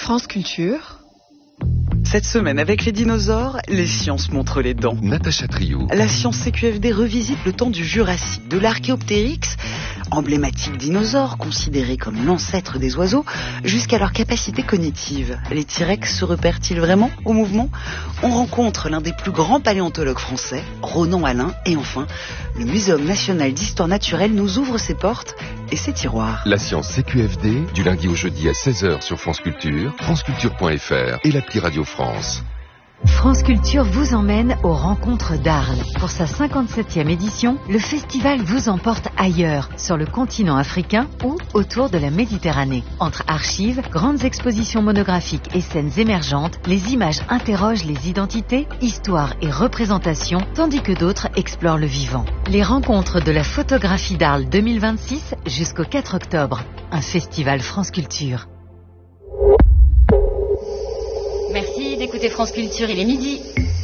France Culture. Cette semaine, avec les dinosaures, les sciences montrent les dents. Natacha Triou. La science CQFD revisite le temps du Jurassique, de l'Archéoptérix, emblématique dinosaure considéré comme l'ancêtre des oiseaux, jusqu'à leur capacité cognitive. Les T-Rex se repèrent-ils vraiment au mouvement? On rencontre l'un des plus grands paléontologues français, Ronan Alain, et enfin, le Muséum national d'histoire naturelle nous ouvre ses portes et ses tiroirs. La science CQFD, du lundi au jeudi à 16h sur France Culture, franceculture.fr et l'appli Radio France. France Culture vous emmène aux rencontres d'Arles. Pour sa 57e édition, le festival vous emporte ailleurs, sur le continent africain ou autour de la Méditerranée. Entre archives, grandes expositions monographiques et scènes émergentes, les images interrogent les identités, histoires et représentations, tandis que d'autres explorent le vivant. Les rencontres de la photographie d'Arles 2026 jusqu'au 4 octobre. Un festival France Culture. Merci d'écouter France Culture, il est midi.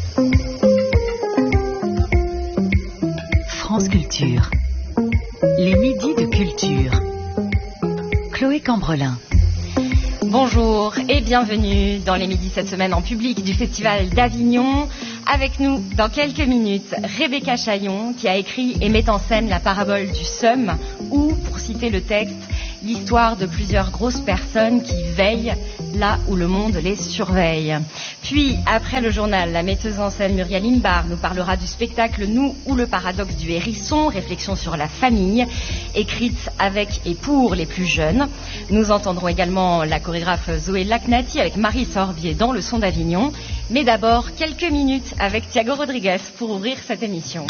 France Culture. Les midis de culture. Chloé Cambrelin. Bonjour et bienvenue dans les midis cette semaine en public du Festival d'Avignon. Avec nous, dans quelques minutes, Rebecca Chaillon, qui a écrit et met en scène la parabole du seum, ou, pour citer le texte, l'histoire de plusieurs grosses personnes qui veillent là où le monde les surveille. Puis, après le journal, la metteuse en scène Muriel Imbar nous parlera du spectacle Nous ou le paradoxe du hérisson, réflexion sur la famille, écrite avec et pour les plus jeunes. Nous entendrons également la chorégraphe Zoé Lacnati avec Marie Sorbier dans le son d'Avignon. Mais d'abord, quelques minutes avec Thiago Rodriguez pour ouvrir cette émission.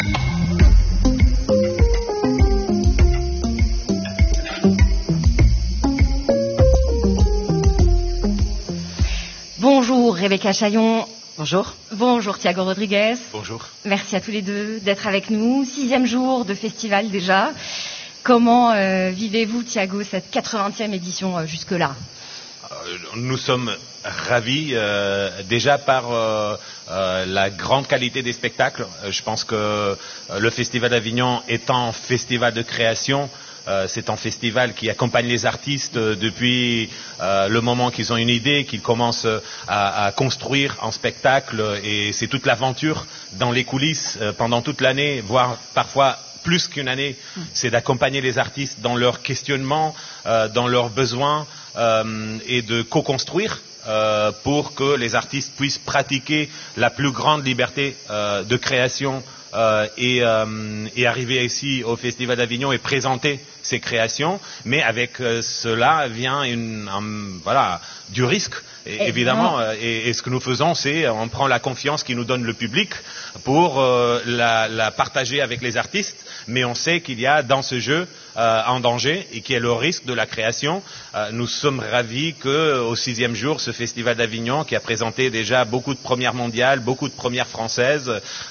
Bonjour Rebecca Chaillon. Bonjour. Bonjour Thiago Rodriguez. Bonjour. Merci à tous les deux d'être avec nous. 6e jour de festival déjà. Comment vivez-vous Thiago cette 80e édition jusque-là? Nous sommes ravis déjà par la grande qualité des spectacles. Je pense que le Festival d'Avignon étant festival de création, c'est un festival qui accompagne les artistes depuis le moment qu'ils ont une idée, qu'ils commencent à construire un spectacle, et c'est toute l'aventure dans les coulisses pendant toute l'année, voire parfois plus qu'une année. C'est d'accompagner les artistes dans leurs questionnements, dans leurs besoins, et de co-construire pour que les artistes puissent pratiquer la plus grande liberté de création et arriver ici au Festival d'Avignon et présenter ces créations, mais avec cela vient du risque. Et évidemment, et ce que nous faisons, c'est on prend la confiance qui nous donne le public pour la partager avec les artistes, mais on sait qu'il y a dans ce jeu un danger et qui est le risque de la création. Nous sommes ravis qu'au 6e jour, ce Festival d'Avignon, qui a présenté déjà beaucoup de premières mondiales, beaucoup de premières françaises,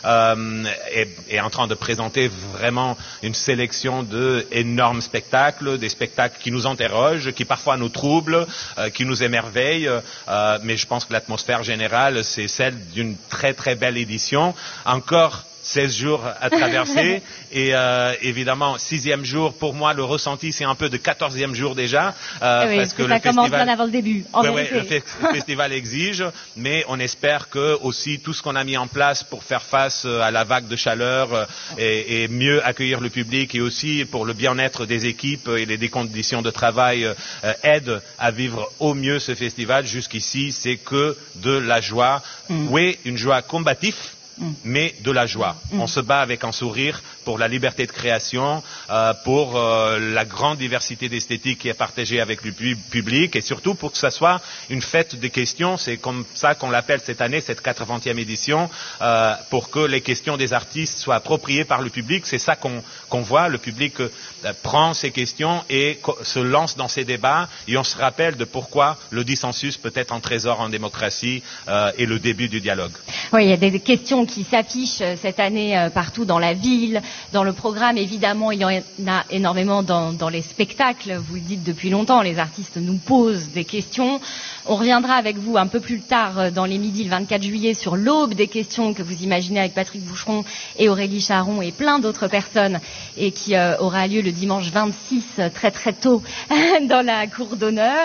est en train de présenter vraiment une sélection d'énormes spectacles, des spectacles qui nous interrogent, qui parfois nous troublent, qui nous émerveillent. Mais je pense que l'atmosphère générale, c'est celle d'une très très belle édition. Encore 16 jours à traverser et évidemment 6e jour, pour moi le ressenti c'est un peu de 14e jour déjà, parce que ça commence bien avant le début. Le festival exige, mais on espère que aussi tout ce qu'on a mis en place pour faire face à la vague de chaleur et mieux accueillir le public, et aussi pour le bien-être des équipes et des conditions de travail aide à vivre au mieux ce festival. Jusqu'ici c'est que de la joie, oui, une joie combative, mais de la joie. On se bat avec un sourire pour la liberté de création, pour la grande diversité d'esthétique qui est partagée avec le public, et surtout pour que ça soit une fête de questions. C'est comme ça qu'on l'appelle cette année, cette 80e édition, pour que les questions des artistes soient appropriées par le public. C'est ça qu'on voit. Le public prend ces questions et se lance dans ces débats, et on se rappelle de pourquoi le dissensus peut être un trésor en démocratie et le début du dialogue. Oui, il y a des questions questions qui s'affichent cette année partout dans la ville, dans le programme. Évidemment, il y en a énormément dans les spectacles. Vous le dites depuis longtemps, les artistes nous posent des questions. On reviendra avec vous un peu plus tard dans les midis le 24 juillet sur l'aube des questions que vous imaginez avec Patrick Boucheron et Aurélie Charon et plein d'autres personnes, et qui aura lieu le dimanche 26 très très tôt dans la cour d'honneur.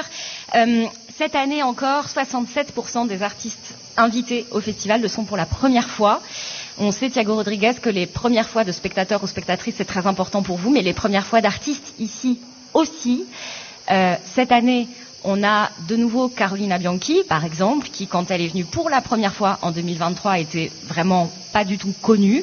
Cette année encore, 67% des artistes invités au festival le sont pour la première fois. On sait, Thiago Rodriguez, que les premières fois de spectateurs ou spectatrices, c'est très important pour vous, mais les premières fois d'artistes ici aussi. Cette année, on a de nouveau Carolina Bianchi, par exemple, qui, quand elle est venue pour la première fois en 2023, était vraiment pas du tout connue.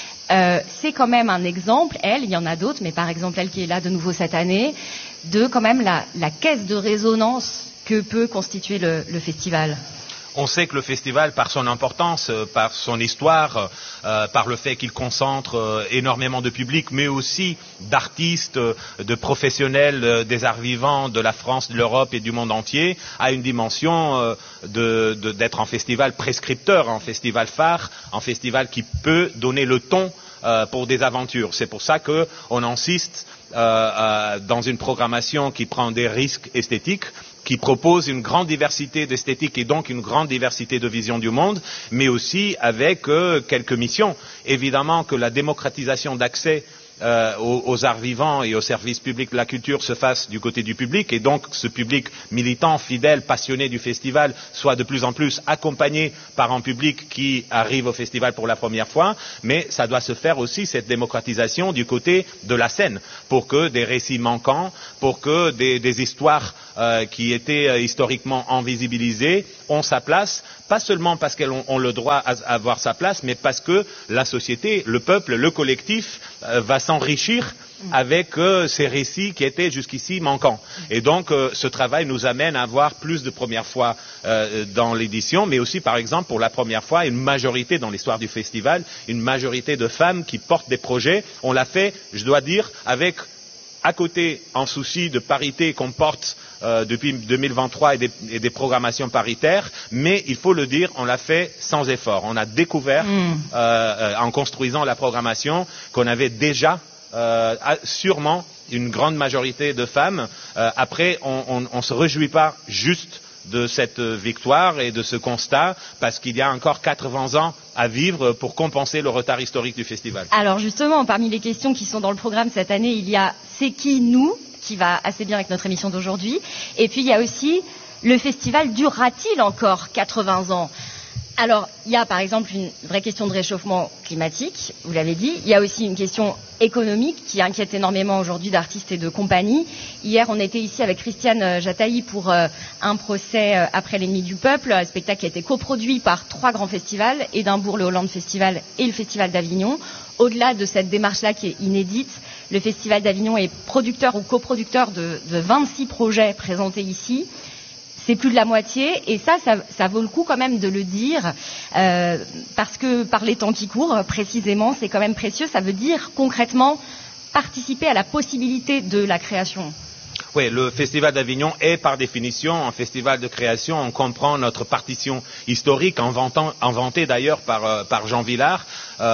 C'est quand même un exemple, il y en a d'autres, mais par exemple elle qui est là de nouveau cette année, de quand même la caisse de résonance que peut constituer le festival. On sait que le festival, par son importance, par son histoire, par le fait qu'il concentre énormément de public, mais aussi d'artistes, de professionnels des arts vivants de la France, de l'Europe et du monde entier, a une dimension d'être un festival prescripteur, un festival phare, un festival qui peut donner le ton pour des aventures. C'est pour ça qu'on insiste dans une programmation qui prend des risques esthétiques, qui propose une grande diversité d'esthétique et donc une grande diversité de vision du monde, mais aussi avec quelques missions. Évidemment que la démocratisation d'accès aux arts vivants et aux services publics de la culture se fasse du côté du public, et donc ce public militant, fidèle, passionné du festival soit de plus en plus accompagné par un public qui arrive au festival pour la première fois, mais ça doit se faire aussi, cette démocratisation, du côté de la scène, pour que des récits manquants, pour que des histoires qui étaient historiquement invisibilisées ont sa place, pas seulement parce qu'elles ont le droit à avoir sa place, mais parce que la société, le peuple, le collectif va s'enrichir avec ces récits qui étaient jusqu'ici manquants. Et donc ce travail nous amène à avoir plus de premières fois dans l'édition, mais aussi par exemple pour la première fois une majorité dans l'histoire du festival, une majorité de femmes qui portent des projets. On l'a fait, je dois dire, avec à côté un souci de parité qu'on porte depuis 2023 et des programmations paritaires, mais il faut le dire, on l'a fait sans effort. On a découvert en construisant la programmation qu'on avait déjà sûrement une grande majorité de femmes. Après, on se réjouit pas juste de cette victoire et de ce constat, parce qu'il y a encore 80 ans à vivre pour compenser le retard historique du festival. Alors justement, parmi les questions qui sont dans le programme cette année, il y a « C'est qui nous ?», qui va assez bien avec notre émission d'aujourd'hui. Et puis il y a aussi « Le festival durera-t-il encore 80 ans ?» Alors, il y a par exemple une vraie question de réchauffement climatique, vous l'avez dit. Il y a aussi une question économique qui inquiète énormément aujourd'hui d'artistes et de compagnies. Hier, on était ici avec Christiane Jataï pour un procès après l'ennemi du peuple, un spectacle qui a été coproduit par 3 grands festivals, Édimbourg, le Hollande Festival et le Festival d'Avignon. Au-delà de cette démarche-là qui est inédite, le Festival d'Avignon est producteur ou coproducteur de 26 projets présentés ici. C'est plus de la moitié, et ça vaut le coup quand même de le dire, parce que par les temps qui courent, précisément, c'est quand même précieux. Ça veut dire concrètement participer à la possibilité de la création. Oui, le Festival d'Avignon est par définition un festival de création. On comprend notre partition historique, inventée d'ailleurs par Jean Vilar,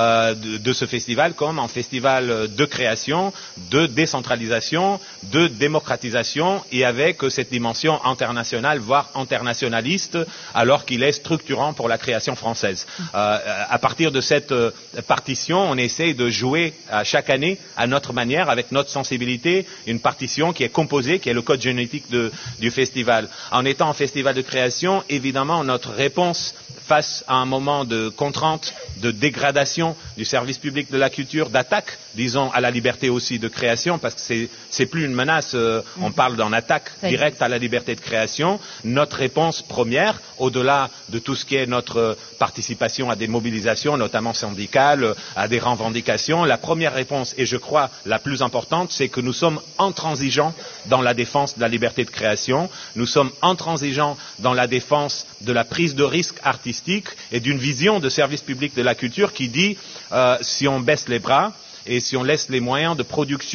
de ce festival comme un festival de création, de décentralisation, de démocratisation, et avec cette dimension internationale, voire internationaliste, alors qu'il est structurant pour la création française. À partir de cette partition, on essaye de jouer chaque année à notre manière, avec notre sensibilité, une partition qui est composée, qui est le code génétique du festival. En étant un festival de création, évidemment, notre réponse face à un moment de contrainte, de dégradation du service public de la culture, d'attaque, disons, à la liberté aussi de création, parce que c'est plus une menace, on parle d'une attaque directe à la liberté de création. Notre réponse première, au-delà de tout ce qui est notre participation à des mobilisations, notamment syndicales, à des revendications, la première réponse, et je crois la plus importante, c'est que nous sommes intransigeants dans la défense de la liberté de création, nous sommes intransigeants dans la défense de la prise de risque artistique et d'une vision de service public de la culture qui dit si on baisse les bras et si on laisse les moyens de production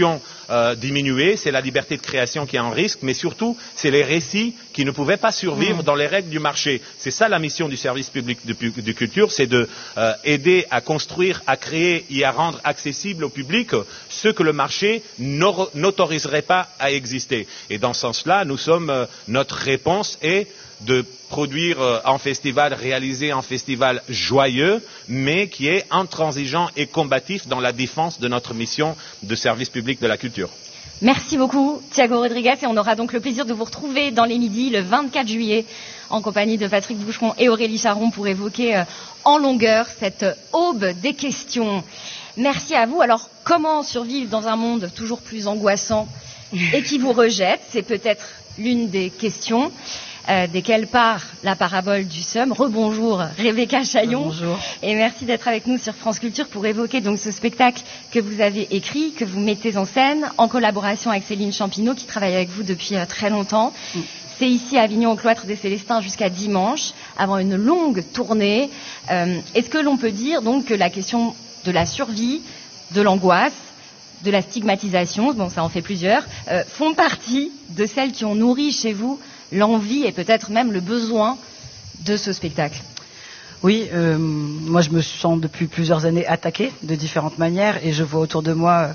diminuer, c'est la liberté de création qui est en risque, mais surtout, c'est les récits qui ne pouvaient pas survivre dans les règles du marché. C'est ça la mission du service public de culture, c'est de aider à construire, à créer et à rendre accessible au public ce que le marché n'autoriserait pas à exister. Et dans ce sens-là, notre réponse est de produire un festival, réaliser un festival joyeux, mais qui est intransigeant et combatif dans la défense de notre mission de service public de la culture. Merci beaucoup, Thiago Rodriguez, et on aura donc le plaisir de vous retrouver dans les midis le 24 juillet en compagnie de Patrick Boucheron et Aurélie Charon pour évoquer en longueur cette aube des questions. Merci à vous. Alors, comment survivre dans un monde toujours plus angoissant et qui vous rejette? C'est peut-être l'une des questions desquelles part la parabole du Somme. Rebonjour Rebecca Chaillon. Bonjour. Et merci d'être avec nous sur France Culture pour évoquer donc ce spectacle que vous avez écrit, que vous mettez en scène en collaboration avec Céline Champineau qui travaille avec vous depuis très longtemps. C'est ici à Avignon au Cloître des Célestins jusqu'à dimanche, avant une longue tournée. Est-ce que l'on peut dire donc que la question de la survie, de l'angoisse, de la stigmatisation, bon ça en fait plusieurs, font partie de celles qui ont nourri chez vous l'envie et peut-être même le besoin de ce spectacle? Oui, moi je me sens depuis plusieurs années attaquée de différentes manières et je vois autour de moi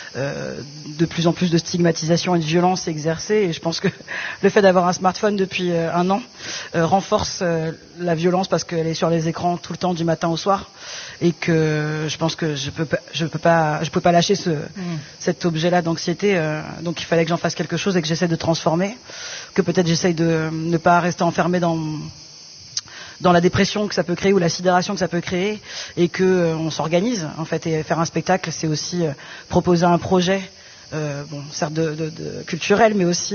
de plus en plus de stigmatisation et de violence exercée, et je pense que le fait d'avoir un smartphone depuis un an renforce la violence parce qu'elle est sur les écrans tout le temps du matin au soir, et que je pense que je peux pas lâcher cet objet-là d'anxiété, donc il fallait que j'en fasse quelque chose et que j'essaie de transformer, que peut-être j'essaie de ne pas rester enfermé dans la dépression que ça peut créer ou la sidération que ça peut créer, et que on s'organise en fait. Et faire un spectacle, c'est aussi proposer un projet, certes de culturel, mais aussi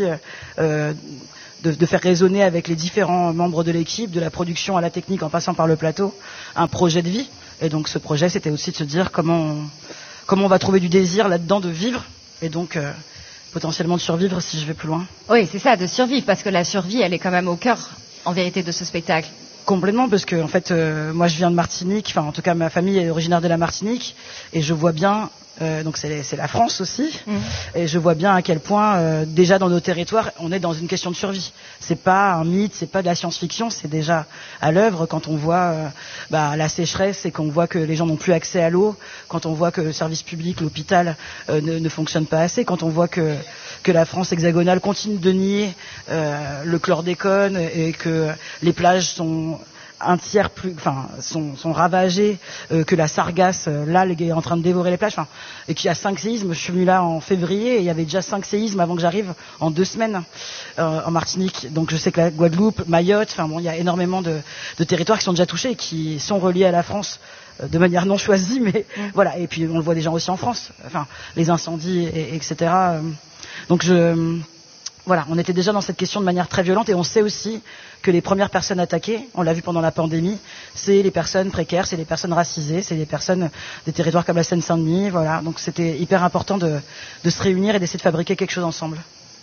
de faire résonner avec les différents membres de l'équipe, de la production à la technique en passant par le plateau, un projet de vie. Et donc ce projet, c'était aussi de se dire comment on va trouver du désir là-dedans de vivre, et donc potentiellement de survivre si je vais plus loin. Oui, c'est ça, de survivre, parce que la survie, elle est quand même au cœur, en vérité, de ce spectacle. Complètement, parce que en fait, moi je viens de Martinique, enfin en tout cas ma famille est originaire de la Martinique, et je vois bien, donc c'est la France aussi, et je vois bien à quel point déjà dans nos territoires on est dans une question de survie. C'est pas un mythe, c'est pas de la science-fiction, c'est déjà à l'œuvre quand on voit la sécheresse et qu'on voit que les gens n'ont plus accès à l'eau, quand on voit que le service public, l'hôpital ne fonctionne pas assez, quand on voit que la France hexagonale continue de nier le chlordécone et que les plages sont un tiers sont ravagées, que la sargasse, l'algue est en train de dévorer les plages, et qu'il y a 5 séismes. Je suis venu là en février et il y avait déjà 5 séismes avant que j'arrive en 2 semaines en Martinique. Donc je sais que la Guadeloupe, Mayotte, il y a énormément de territoires qui sont déjà touchés et qui sont reliés à la France de manière non choisie, mais voilà. Et puis on le voit déjà aussi en France, les incendies, etc. Donc voilà, on était déjà dans cette question de manière très violente, et on sait aussi que les premières personnes attaquées, on l'a vu pendant la pandémie, c'est les personnes précaires, c'est les personnes racisées, c'est les personnes des territoires comme la Seine-Saint-Denis, voilà. Donc c'était hyper important de se réunir et d'essayer de fabriquer quelque chose ensemble.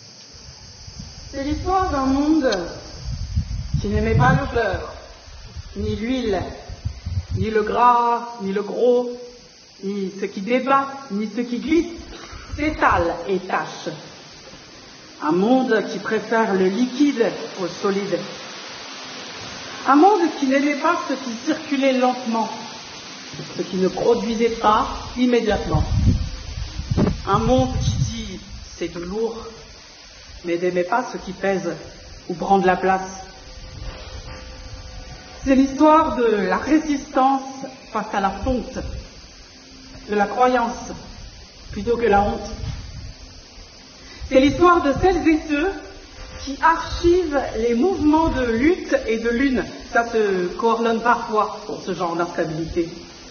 C'est l'histoire d'un monde qui n'aimait pas le beurre, ni l'huile, ni le gras, ni le gros, ni ce qui débat, ni ce qui glisse, s'étale et tâche. Un monde qui préfère le liquide au solide. Un monde qui n'aimait pas ce qui circulait lentement, ce qui ne produisait pas immédiatement. Un monde qui dit c'est de lourd, mais n'aimait pas ce qui pèse ou prend de la place. C'est l'histoire de la résistance face à la fonte, de la croyance plutôt que la honte. C'est l'histoire de celles et ceux qui archivent les mouvements de lutte et de lune. Ça se coordonne parfois pour ce genre d'instabilité.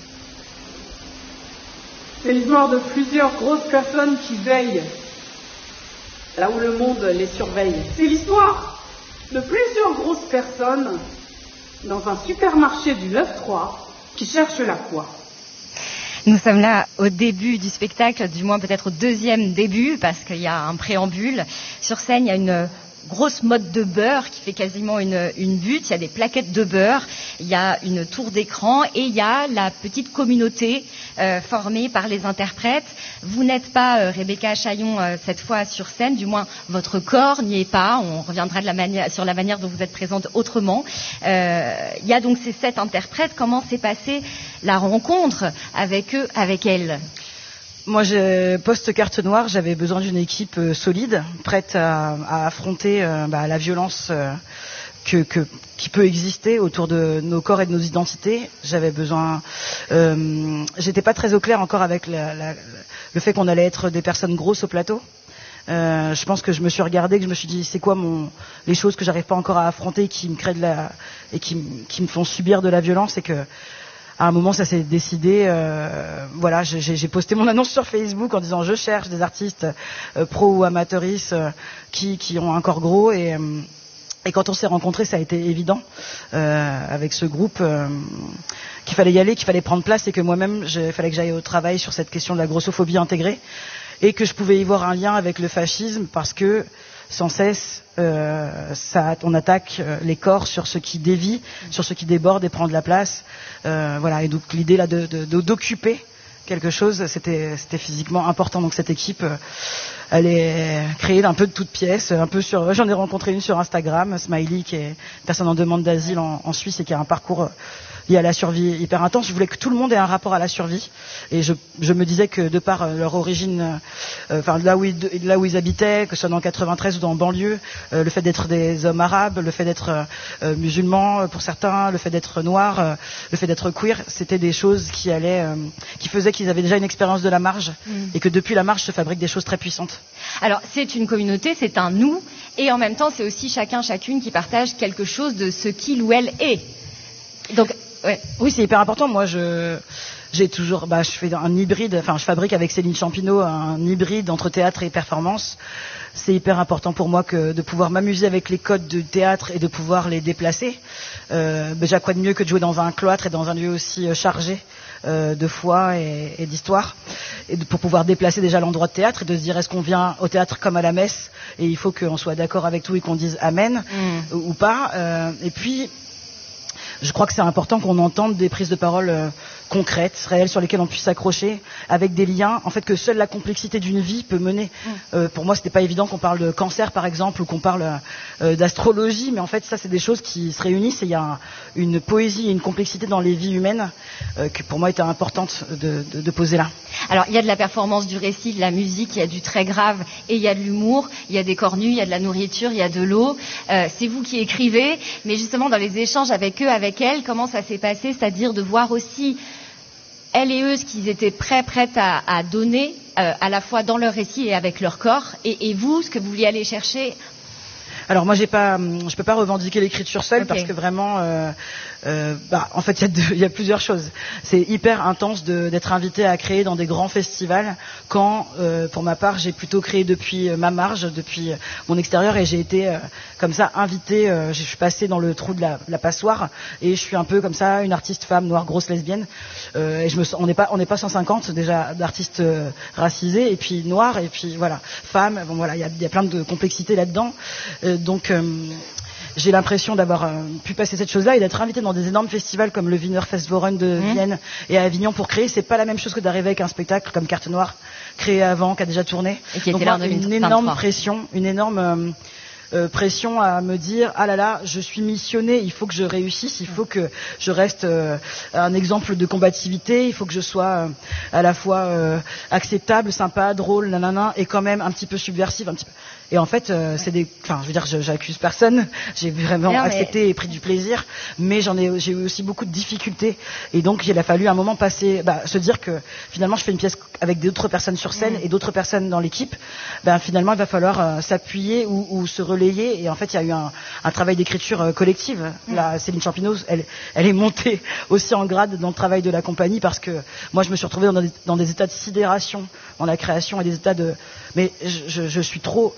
C'est l'histoire de plusieurs grosses personnes qui veillent là où le monde les surveille. C'est l'histoire de plusieurs grosses personnes dans un supermarché du 9-3 qui cherchent la foi. Nous sommes là au début du spectacle, du moins peut-être au deuxième début, parce qu'il y a un préambule. Sur scène, il y a une grosse motte de beurre qui fait quasiment une butte. Il y a des plaquettes de beurre. il y a une tour d'écran et il y a la petite communauté formée par les interprètes. Vous n'êtes pas Rebecca Chaillon cette fois sur scène, du moins votre corps n'y est pas. On reviendra sur la manière dont vous êtes présente autrement. Il y a donc ces 7 interprètes. Comment s'est passée la rencontre avec eux, avec elles ? Moi, post-carte noire, j'avais besoin d'une équipe solide, prête à affronter la violence qui peut exister autour de nos corps et de nos identités. J'avais besoin... j'étais pas très au clair encore avec le fait qu'on allait être des personnes grosses au plateau. Je pense que je me suis regardée, que je me suis dit c'est quoi les choses que j'arrive pas encore à affronter, qui me créent et qui me font subir de la violence, et que à un moment ça s'est décidé. Voilà, j'ai posté mon annonce sur Facebook en disant je cherche des artistes pro ou amateuristes qui ont un corps gros, et quand on s'est rencontrés, ça a été évident avec ce groupe qu'il fallait y aller, qu'il fallait prendre place, et que moi-même il fallait que j'aille au travail sur cette question de la grossophobie intégrée, et que je pouvais y voir un lien avec le fascisme, parce que sans cesse on attaque les corps sur ce qui dévie, sur ce qui déborde et prend de la place. Voilà, et donc l'idée là d'occuper quelque chose, c'était physiquement important. Donc cette équipe, elle est créée d'un peu de toutes pièces, j'en ai rencontré une sur Instagram, Smiley, qui est une personne en demande d'asile en Suisse et qui a un parcours lié à la survie hyper intense. Je voulais que tout le monde ait un rapport à la survie, et je me disais que de par leur origine, là où ils habitaient, que ce soit dans 93 ou dans banlieue, le fait d'être des hommes arabes, le fait d'être musulmans pour certains, le fait d'être noirs, le fait d'être queer, c'était des choses qui faisaient qu'ils avaient déjà une expérience de la marge, et que depuis la marge se fabriquent des choses très puissantes. Alors c'est une communauté, c'est un nous, et en même temps c'est aussi chacune qui partage quelque chose de ce qu'il ou elle est. Donc ouais. Oui, c'est hyper important. Moi, j'ai toujours, je fais un hybride. Je fabrique avec Céline Champineau un hybride entre théâtre et performance. C'est hyper important pour moi de pouvoir m'amuser avec les codes de théâtre et de pouvoir les déplacer. Déjà, quoi de mieux que de jouer dans un cloître et dans un lieu aussi chargé de foi et d'histoire, et pour pouvoir déplacer déjà l'endroit de théâtre et de se dire est-ce qu'on vient au théâtre comme à la messe, et il faut qu'on soit d'accord avec tout et qu'on dise amen ou pas. Et puis je crois que c'est important qu'on entende des prises de parole concrètes, réelles, sur lesquelles on puisse s'accrocher, avec des liens, en fait, que seule la complexité d'une vie peut mener. Pour moi, c'était pas évident qu'on parle de cancer, par exemple, ou qu'on parle d'astrologie, mais en fait, ça, c'est des choses qui se réunissent, et il y a une poésie et une complexité dans les vies humaines que pour moi était importante de poser là. Alors, il y a de la performance, du récit, de la musique, il y a du très grave, et il y a de l'humour, il y a des corps nus, il y a de la nourriture, il y a de l'eau. C'est vous qui écrivez, mais justement, dans les échanges avec eux, avec elles, comment ça s'est passé, c'est-à-dire de voir aussi elles et eux ce qu'ils étaient prêtes à donner, à la fois dans leur récit et avec leur corps, et vous, ce que vous vouliez aller chercher. Alors moi, je peux pas revendiquer l'écriture seule, parce que vraiment, en fait, il y a plusieurs choses. C'est hyper intense d'être invité à créer dans des grands festivals, quand, pour ma part, j'ai plutôt créé depuis ma marge, depuis mon extérieur, et j'ai été comme ça invitée. Je suis passée dans le trou de la passoire, et je suis un peu comme ça une artiste femme noire grosse lesbienne. Et on n'est pas 150 déjà d'artistes racisés, et puis noirs, et puis voilà, femmes. Bon voilà, il y a plein de complexités là-dedans. Donc j'ai l'impression d'avoir pu passer cette chose-là, et d'être invité dans des énormes festivals comme le Wiener Festwochen de Vienne et à Avignon pour créer. C'est pas la même chose que d'arriver avec un spectacle comme Carte Noire, créé avant, qui a déjà tourné. Et qui donc était là en 2023. Une énorme pression à me dire ah là là, je suis missionnée, il faut que je réussisse, il faut que je reste un exemple de combativité, il faut que je sois à la fois acceptable, sympa, drôle, nanana, et quand même un petit peu subversive, un petit peu. Et en fait, j'accuse personne. J'ai vraiment accepté et pris du plaisir, mais j'ai eu aussi beaucoup de difficultés. Et donc, il a fallu à un moment se dire que finalement, je fais une pièce avec d'autres personnes sur scène et d'autres personnes dans l'équipe. Finalement, il va falloir s'appuyer ou se relayer. Et en fait, il y a eu un travail d'écriture collective. Là, Céline Champineau, elle est montée aussi en grade dans le travail de la compagnie, parce que moi, je me suis retrouvée dans des états de sidération dans la création, et des états de... Mais je suis trop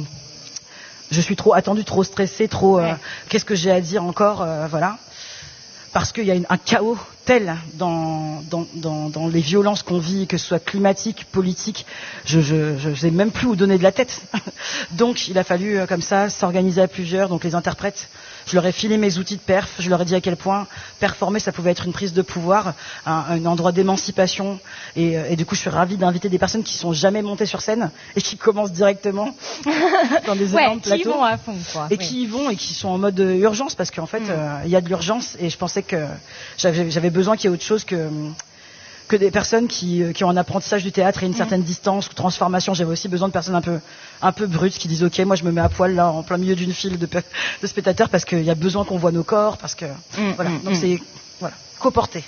attendue, trop stressée, trop... Qu'est-ce que j'ai à dire encore, voilà. Parce qu'il y a un chaos telle dans les violences qu'on vit, que ce soit climatique, politique, je sais même plus où donner de la tête. Donc il a fallu comme ça s'organiser à plusieurs, donc les interprètes. Je leur ai filé mes outils de perf, je leur ai dit à quel point performer ça pouvait être une prise de pouvoir, un endroit d'émancipation, et du coup je suis ravie d'inviter des personnes qui sont jamais montées sur scène et qui commencent directement dans des énormes plateaux, qui vont à fond, quoi. Et qui y vont et qui sont en mode urgence, parce qu'en fait il y a de l'urgence, et je pensais que j'avais besoin qu'il y ait autre chose que des personnes qui ont un apprentissage du théâtre et une certaine distance ou transformation. J'avais aussi besoin de personnes un peu brutes qui disent ok, moi je me mets à poil là en plein milieu d'une file de spectateurs parce qu'il y a besoin qu'on voit nos corps, parce que voilà. Donc c'est coporter.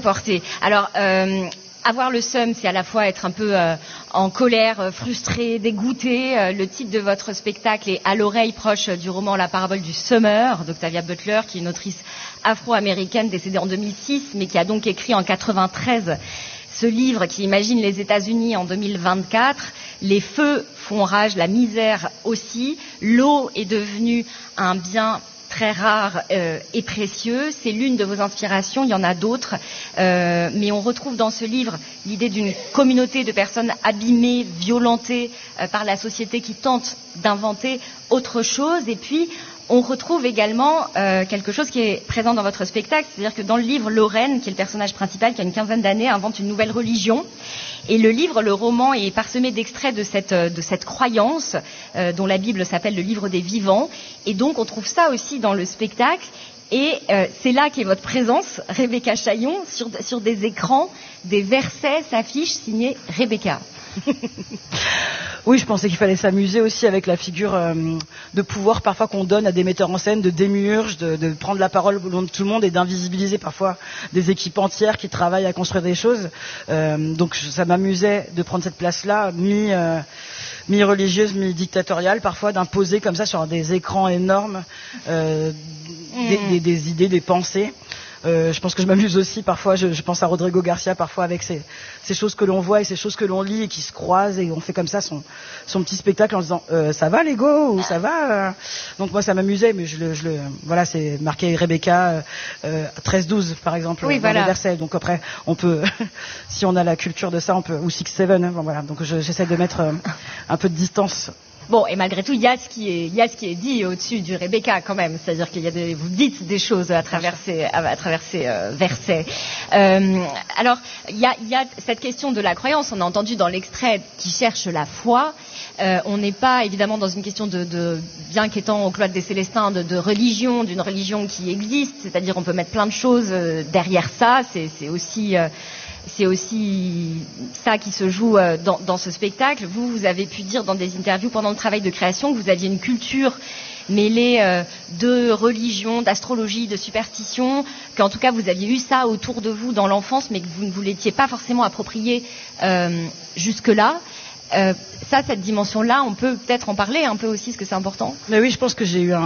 Alors avoir le seum, c'est à la fois être un peu en colère, frustré, dégoûté. Le titre de votre spectacle est à l'oreille, proche du roman La parabole du semeur d'Octavia Butler, qui est une autrice afro-américaine décédée en 2006, mais qui a donc écrit en 93 ce livre qui imagine les États-Unis en 2024. Les feux font rage, la misère aussi. L'eau est devenue un bien très rare et précieux. C'est l'une de vos inspirations, il y en a d'autres, mais on retrouve dans ce livre l'idée d'une communauté de personnes abîmées, violentées par la société, qui tentent d'inventer autre chose. Et puis on retrouve également quelque chose qui est présent dans votre spectacle, c'est-à-dire que dans le livre, Lorraine, qui est le personnage principal, qui a une quinzaine d'années, invente une nouvelle religion. Et le roman est parsemé d'extraits de cette croyance dont la Bible s'appelle le livre des vivants. Et donc on trouve ça aussi dans le spectacle. Et c'est là qu'est votre présence, Rebecca Chaillon, sur des écrans, des versets s'affichent signés Rebecca. Oui, je pensais qu'il fallait s'amuser aussi avec la figure de pouvoir parfois qu'on donne à des metteurs en scène, de démiurge, de prendre la parole au nom de tout le monde et d'invisibiliser parfois des équipes entières qui travaillent à construire des choses. Donc ça m'amusait de prendre cette place-là, mi-religieuse, mi-dictatoriale, parfois d'imposer comme ça sur des écrans énormes des idées, des pensées. Je pense que je m'amuse aussi parfois, je pense à Rodrigo Garcia parfois avec ces choses que l'on voit et ces choses que l'on lit et qui se croisent, et on fait comme ça son petit spectacle en disant ça va Lego ou ça va donc moi ça m'amusait, mais voilà, c'est marqué Rebecca 13-12 par exemple, oui, dans voilà. les versets, donc après on peut si on a la culture de ça on peut, ou 6-7 voilà, donc j'essaie de mettre un peu de distance. Bon, et malgré tout, il y a ce qui est dit au-dessus du Rebecca quand même, c'est-à-dire qu'il y a vous dites des choses à travers ces versets. Alors, il y a cette question de la croyance. On a entendu dans l'extrait qui cherche la foi. On n'est pas évidemment dans une question de bien qu'étant au cloître des Célestins, de religion, d'une religion qui existe. C'est-à-dire, on peut mettre plein de choses derrière ça. C'est aussi ça qui se joue dans ce spectacle. Vous avez pu dire dans des interviews pendant le travail de création que vous aviez une culture mêlée de religion, d'astrologie, de superstition, qu'en tout cas vous aviez eu ça autour de vous dans l'enfance, mais que vous ne vous l'étiez pas forcément approprié jusque-là. Cette dimension-là, on peut peut-être en parler un peu aussi, parce que c'est important. Mais oui, je pense que j'ai eu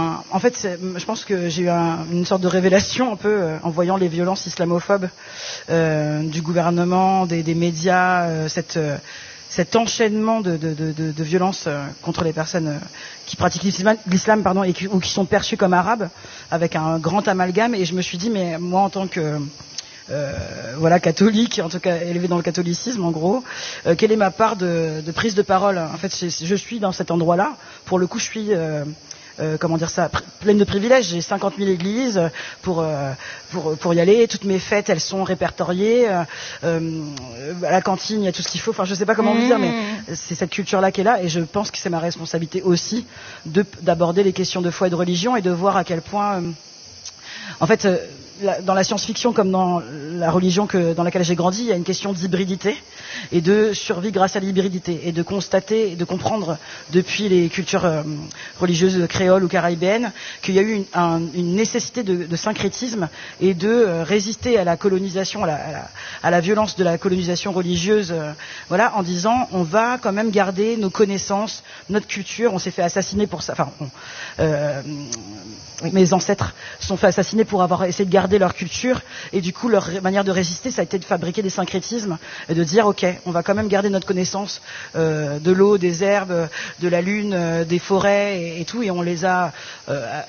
une sorte de révélation un peu en voyant les violences islamophobes du gouvernement, des médias, cet enchaînement de violences contre les personnes qui pratiquent l'islam, ou qui sont perçues comme arabes, avec un grand amalgame. Et je me suis dit, mais moi en tant que catholique, en tout cas élevé dans le catholicisme en gros, quelle est ma part de prise de parole? En fait, je suis dans cet endroit-là. Pour le coup, je suis pleine de privilèges. J'ai 50 000 églises pour y aller. Toutes mes fêtes, elles sont répertoriées. À la cantine, il y a tout ce qu'il faut. Enfin, je sais pas comment vous dire, mais c'est cette culture-là qui est là. Et je pense que c'est ma responsabilité aussi d'aborder les questions de foi et de religion, et de voir à quel point, en fait, dans la science-fiction comme dans la religion dans laquelle j'ai grandi, il y a une question d'hybridité et de survie grâce à l'hybridité, et de constater et de comprendre depuis les cultures religieuses créoles ou caribéennes qu'il y a eu une nécessité de syncrétisme et de résister à la colonisation, à la violence de la colonisation religieuse, en disant on va quand même garder nos connaissances, notre culture. On s'est fait assassiner pour ça. Mes ancêtres se sont fait assassiner pour avoir essayé de garder leur culture, et du coup leur manière de résister, ça a été de fabriquer des syncrétismes et de dire ok, on va quand même garder notre connaissance de l'eau, des herbes, de la lune, des forêts et tout, et on les a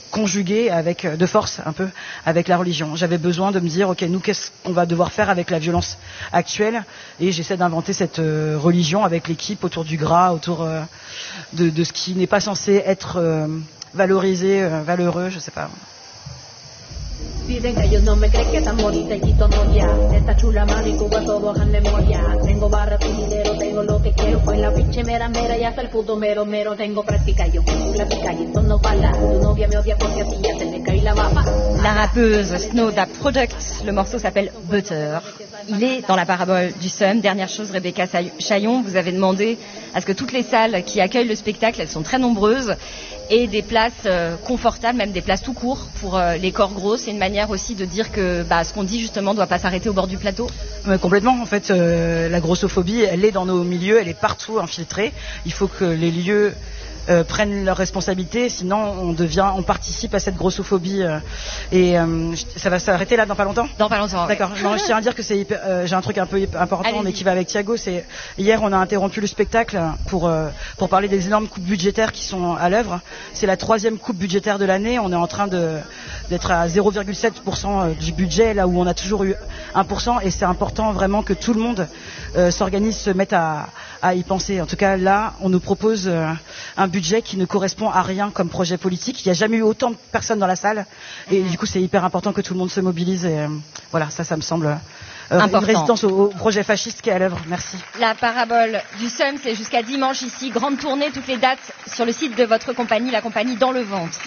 conjugué de force un peu avec la religion. J'avais besoin de me dire, ok, nous, qu'est-ce qu'on va devoir faire avec la violence actuelle, et j'essaie d'inventer cette religion avec l'équipe autour du gras, autour de ce qui n'est pas censé être valorisé, valeureux, je sais pas. Dicen que ellos no me creen que están morita y todo ya. Esta chula maricuba todo en memoria. Tengo barra, tengo dinero, tengo lo que quiero. Pues la pinche mera y hasta el puto mero. Tengo práctica, yo la pica y esto no bala. Tu novia me odia porque así ya se le cae la baba. La rappeuse Snow Da Project, le morceau s'appelle Butter. Il est dans la parabole du Somme. Dernière chose, Rebecca Chaillon, vous avez demandé à ce que toutes les salles qui accueillent le spectacle, elles sont très nombreuses, et des places confortables, même des places tout court pour les corps gros. C'est une manière aussi de dire que ce qu'on dit justement ne doit pas s'arrêter au bord du plateau. Complètement, en fait, la grossophobie, elle est dans nos milieux, elle est partout infiltrée. Il faut que les lieux prennent leurs responsabilités, sinon on participe à cette grossophobie ça va s'arrêter là dans pas longtemps. Dans pas longtemps. D'accord. Ouais. Non, je tiens à dire que c'est j'ai un truc un peu important. Allez-y. Mais qui va avec Thiago. C'est hier on a interrompu le spectacle pour parler des énormes coupes budgétaires qui sont à l'œuvre. C'est la 3e coupe budgétaire de l'année. On est en train d'être à 0,7% du budget, là où on a toujours eu 1%, et c'est important vraiment que tout le monde s'organise, se mette à y penser. En tout cas là on nous propose un budget qui ne correspond à rien comme projet politique. Il n'y a jamais eu autant de personnes dans la salle, et du coup c'est hyper important que tout le monde se mobilise, et voilà, ça me semble une résistance au projet fasciste qui est à l'œuvre. Merci. La parabole du Somme, c'est jusqu'à dimanche ici. Grande tournée, toutes les dates sur le site de votre compagnie, la compagnie Dans le Ventre.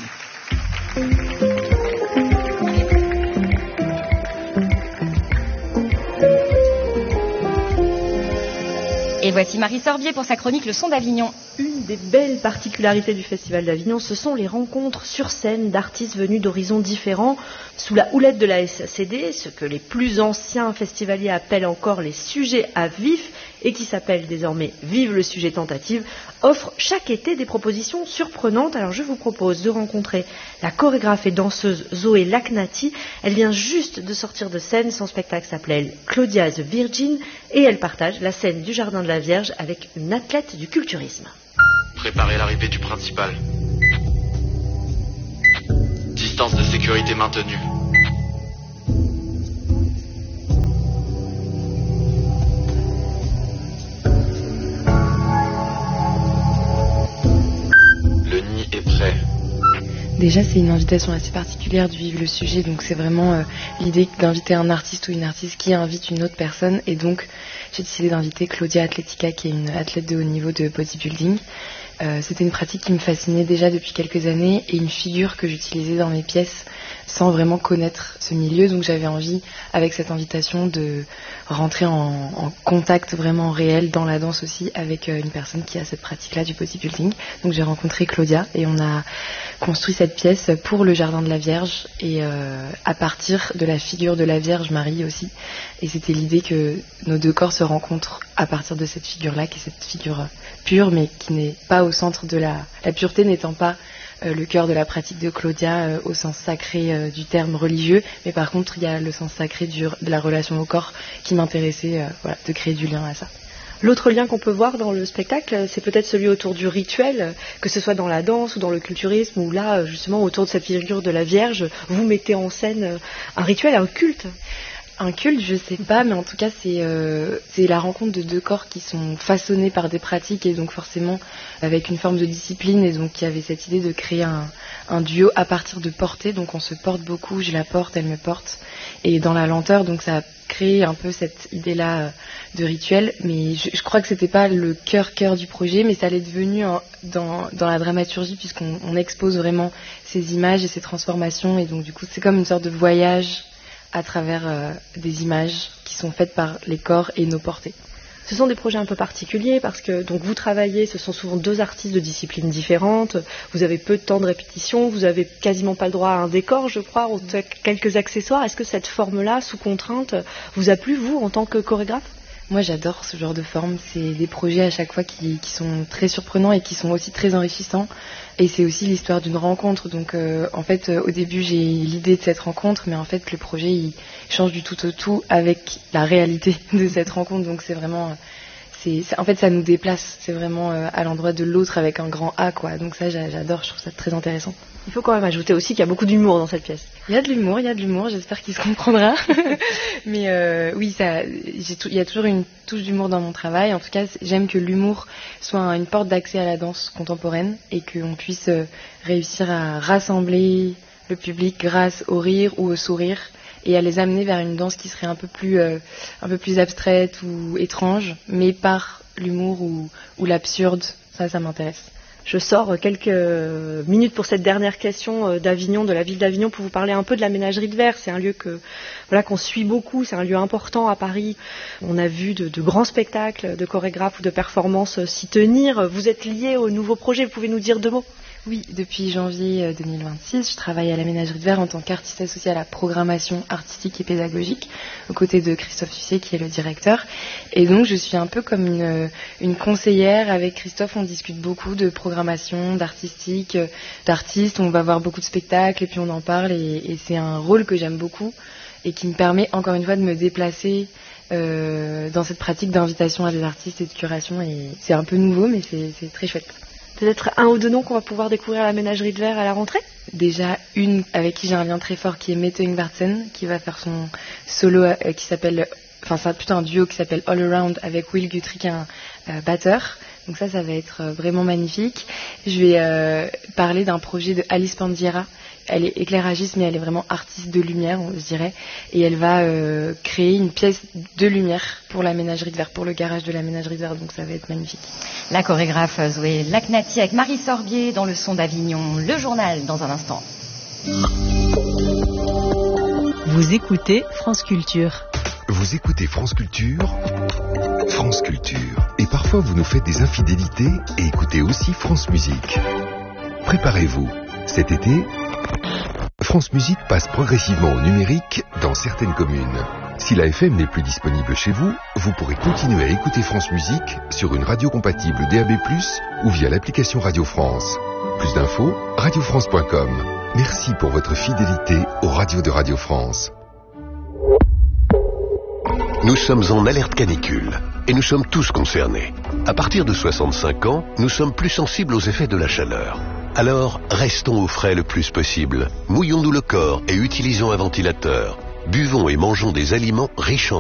Et voici Marie Sorbier pour sa chronique Le Son d'Avignon. Une des belles particularités du Festival d'Avignon, ce sont les rencontres sur scène d'artistes venus d'horizons différents, sous la houlette de la SACD, ce que les plus anciens festivaliers appellent encore les sujets à vif, et qui s'appelle désormais Vive le sujet tentative, offre chaque été des propositions surprenantes. Alors je vous propose de rencontrer la chorégraphe et danseuse Zoé Lacnati. Elle vient juste de sortir de scène, son spectacle s'appelait Claudia the Virgin, et elle partage la scène du Jardin de la Vierge avec une athlète du culturisme. Préparez l'arrivée du principal. Distance de sécurité maintenue. Le nid est prêt. Déjà, c'est une invitation assez particulière du Vive le sujet, donc c'est vraiment l'idée d'inviter un artiste ou une artiste qui invite une autre personne, et donc j'ai décidé d'inviter Claudia Atletica, qui est une athlète de haut niveau de bodybuilding. C'était une pratique qui me fascinait déjà depuis quelques années, et une figure que j'utilisais dans mes pièces sans vraiment connaître ce milieu, donc j'avais envie, avec cette invitation, de rentrer en contact vraiment réel dans la danse aussi avec une personne qui a cette pratique-là du bodybuilding. Donc j'ai rencontré Claudia et on a construit cette pièce pour le Jardin de la Vierge, et à partir de la figure de la Vierge Marie aussi, et c'était l'idée que nos deux corps se rencontrent à partir de cette figure-là, qui est cette figure pure, mais qui n'est pas au centre de la pureté n'étant pas le cœur de la pratique de Claudia au sens sacré du terme religieux, mais par contre il y a le sens sacré de la relation au corps qui m'intéressait, de créer du lien à ça. L'autre lien qu'on peut voir dans le spectacle, c'est peut-être celui autour du rituel, que ce soit dans la danse ou dans le culturisme, où là, justement, autour de cette figure de la Vierge, vous mettez en scène un rituel, un culte. Un culte, je sais pas, mais en tout cas c'est la rencontre de deux corps qui sont façonnés par des pratiques, et donc forcément avec une forme de discipline, et donc il y avait cette idée de créer un duo à partir de portée, donc on se porte beaucoup, je la porte, elle me porte, et dans la lenteur, donc ça a créé un peu cette idée-là de rituel, mais je crois que c'était pas le cœur du projet, mais ça l'est devenu dans la dramaturgie, puisqu'on expose vraiment ces images et ces transformations, et donc du coup c'est comme une sorte de voyage à travers des images qui sont faites par les corps et nos portées. Ce sont des projets un peu particuliers parce que donc vous travaillez, ce sont souvent deux artistes de disciplines différentes, vous avez peu de temps de répétition, vous avez quasiment pas le droit à un décor, je crois, ou quelques accessoires. Est-ce que cette forme-là, sous contrainte, vous a plu, vous, en tant que chorégraphe ? Moi j'adore ce genre de forme, c'est des projets à chaque fois qui sont très surprenants et qui sont aussi très enrichissants, et c'est aussi l'histoire d'une rencontre, donc en fait au début j'ai l'idée de cette rencontre, mais en fait le projet il change du tout au tout avec la réalité de cette rencontre, donc c'est vraiment en fait, ça nous déplace. C'est vraiment à l'endroit de l'autre avec un grand A, quoi. Donc ça, j'adore. Je trouve ça très intéressant. Il faut quand même ajouter aussi qu'il y a beaucoup d'humour dans cette pièce. Il y a de l'humour. J'espère qu'il se comprendra. Mais oui, il y a toujours une touche d'humour dans mon travail. En tout cas, j'aime que l'humour soit une porte d'accès à la danse contemporaine et qu'on puisse réussir à rassembler le public grâce au rire ou au sourire et à les amener vers une danse qui serait un peu plus abstraite ou étrange, mais par l'humour ou l'absurde. Ça m'intéresse. Je sors quelques minutes pour cette dernière question d'Avignon, de la ville d'Avignon, pour vous parler un peu de la Ménagerie de Verre. C'est un lieu qu'on suit beaucoup, c'est un lieu important à Paris. On a vu de grands spectacles, de chorégraphes ou de performances s'y tenir. Vous êtes lié au nouveau projet, vous pouvez nous dire 2 mots ? Oui, depuis janvier 2026, je travaille à la Ménagerie de Verre en tant qu'artiste associée à la programmation artistique et pédagogique, aux côtés de Christophe Sucé, qui est le directeur. Et donc, je suis un peu comme une conseillère. Avec Christophe, on discute beaucoup de programmation, d'artistique, d'artistes. On va voir beaucoup de spectacles et puis on en parle. Et c'est un rôle que j'aime beaucoup et qui me permet, encore une fois, de me déplacer dans cette pratique d'invitation à des artistes et de curation. Et c'est un peu nouveau, mais c'est très chouette. Peut-être 1 ou 2 noms qu'on va pouvoir découvrir à la Ménagerie de Verre à la rentrée ? Déjà une avec qui j'ai un lien très fort, qui est Mette Ingvartsen, qui va faire son solo qui s'appelle, enfin c'est plutôt un duo qui s'appelle All Around avec Will Guthrie, un batteur. Donc ça va être vraiment magnifique. Je vais parler d'un projet de Alice Pandiera. Elle est éclairagiste, mais elle est vraiment artiste de lumière, je dirais. Et elle va créer une pièce de lumière pour la Ménagerie de Verre, pour le garage de la Ménagerie de Verre. Donc ça va être magnifique. La chorégraphe Zoé Lacnati avec Marie Sorbier dans le son d'Avignon. Le journal dans un instant. Vous écoutez France Culture. Vous écoutez France Culture, France Culture. Et parfois vous nous faites des infidélités et écoutez aussi France Musique. Préparez-vous. Cet été, France Musique passe progressivement au numérique dans certaines communes. Si la FM n'est plus disponible chez vous, vous pourrez continuer à écouter France Musique sur une radio compatible DAB+, ou via l'application Radio France. Plus d'infos, radiofrance.com. Merci pour votre fidélité aux radios de Radio France. Nous sommes en alerte canicule et nous sommes tous concernés. À partir de 65 ans, nous sommes plus sensibles aux effets de la chaleur. Alors, restons au frais le plus possible. Mouillons-nous le corps et utilisons un ventilateur. Buvons et mangeons des aliments riches en